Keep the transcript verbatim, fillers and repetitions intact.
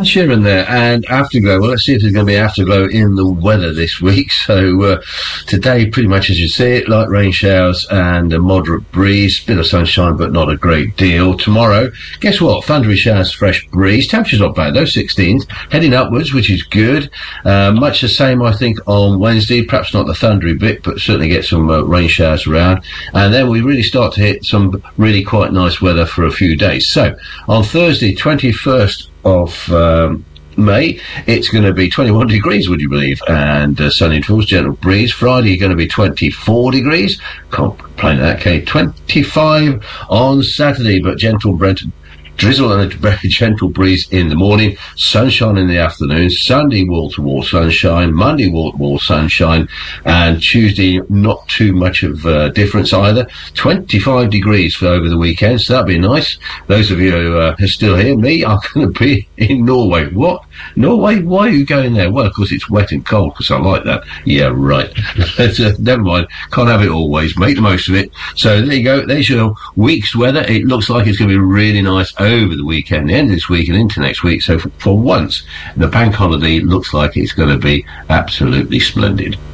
Here and there, and afterglow. Well, let's see if there's going to be afterglow in the weather this week. So uh, today, pretty much as you see it, light rain showers and a moderate breeze, bit of sunshine, but not a great deal. Tomorrow, guess what? Thundery showers, fresh breeze. Temperature's not bad though, sixteens, heading upwards, which is good. Uh, much the same, I think, on Wednesday. Perhaps not the thundery bit, but certainly get some uh, rain showers around. And then we really start to hit some really quite nice weather for a few days. So on Thursday, twenty-first of um, May, it's going to be twenty-one degrees, would you believe, and uh, sunny intervals, gentle breeze. Friday, going to be twenty-four degrees. Can't complain that, okay. twenty-five on Saturday, but gentle Brent drizzle and a very gentle breeze in the morning, sunshine in the afternoon. Sunday, wall-to-wall sunshine. Monday, wall-to-wall sunshine. And Tuesday, not too much of a uh, difference either. twenty-five degrees for over the weekend, so that'd be nice. Those of you who uh, are still here, me, are going to be in Norway. What? Norway? Why are you going there? Well, of course, it's wet and cold, because I like that. Yeah, right. uh, never mind. Can't have it always. Make the most of it. So there you go. There's your week's weather. It looks like it's going to be really nice over the weekend, the end of this week and into next week. So for, for once, the bank holiday looks like it's going to be absolutely splendid.